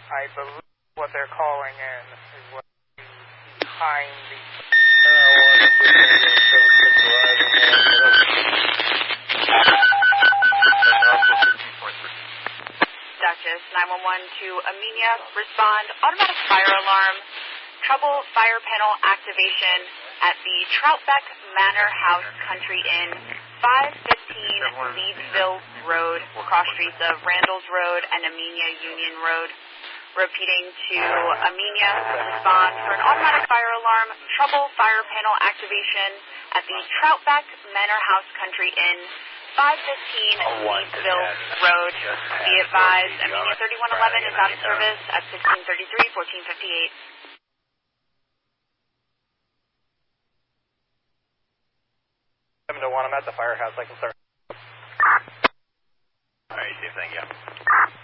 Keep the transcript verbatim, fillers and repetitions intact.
I believe what they're calling in is what behind the... Duchess nine one one to Amenia, respond, automatic fire alarm, trouble fire panel activation at the Troutbeck Manor House Country Inn, five fifteen Leedsville Road, cross streets of Randalls Road and Amenia Union Road. Repeating to Amenia, respond for an automatic fire alarm, trouble fire panel activation at the Troutbeck Manor House Country Inn, five fifteen Leedsville Road. Be advised, Amenia thirty-one eleven is out of service at sixteen thirty-three, fourteen fifty-eight. seven to one, I'm at the firehouse, I can start. Alright, same thing, yeah.